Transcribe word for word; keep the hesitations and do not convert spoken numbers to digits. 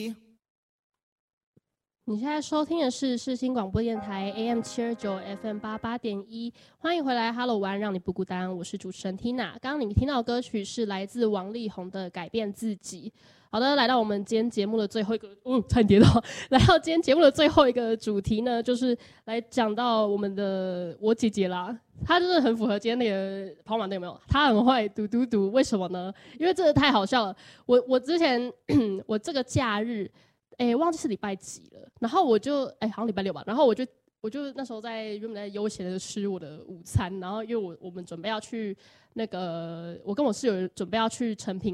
你现在收听的是世新广播电台 A M 七二九 F M 八八点一，欢迎回来 Hello 玩，让你不孤单，我是主持人 Tina。刚刚你们听到的歌曲是来自王力宏的《改变自己》。好的，来到我们今天节目的最后一个，哦，差点跌倒。来到今天节目的最后一个主题呢，就是来讲到我们的我姐姐啦，她就是很符合今天那个跑马灯，有没有？她很会读读读，为什么呢？因为这个太好笑了。我我之前我这个假日，哎，忘记是礼拜几了，然后我就哎好像礼拜六吧，然后我就我就那时候在原本在悠闲的吃我的午餐，然后因为我我们准备要去那个，我跟我室友准备要去成品。